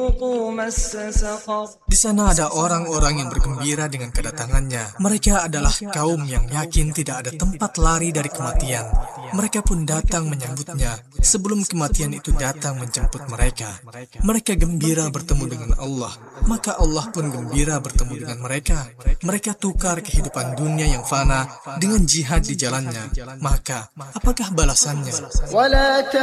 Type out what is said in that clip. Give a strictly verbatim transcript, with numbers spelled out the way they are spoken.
Di sana ada orang-orang yang bergembira dengan kedatangannya. Mereka adalah kaum yang yakin tidak ada tempat lari dari kematian. Mereka pun datang menyambutnya sebelum kematian itu datang menjemput mereka. Mereka gembira bertemu dengan Allah, maka Allah pun gembira bertemu dengan mereka. Mereka tukar kehidupan dunia yang fana dengan jihad di jalannya. Maka, apakah balasannya?